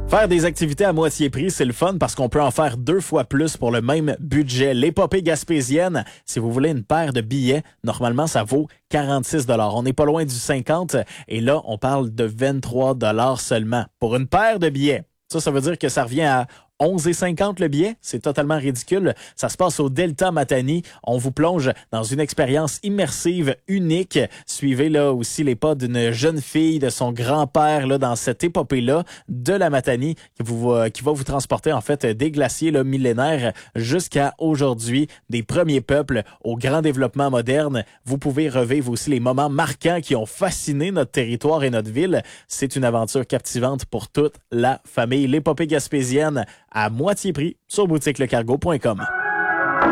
Faire des activités à moitié prix, c'est le fun parce qu'on peut en faire 2 fois plus pour le même budget. L'épopée gaspésienne, si vous voulez une paire de billets, normalement, ça vaut 46 $. On n'est pas loin du 50 et là, on parle de 23 $ seulement pour une paire de billets. Ça veut dire que ça revient à 11,50 le billet. C'est totalement ridicule. Ça se passe au Delta Matani. On vous plonge dans une expérience immersive unique. Suivez là aussi les pas d'une jeune fille, de son grand-père là dans cette épopée-là de la Matani qui va vous transporter en fait des glaciers là, millénaires jusqu'à aujourd'hui, des premiers peuples au grand développement moderne. Vous pouvez revivre aussi les moments marquants qui ont fasciné notre territoire et notre ville. C'est une aventure captivante pour toute la famille. L'épopée gaspésienne à moitié prix sur boutiquelecargo.com.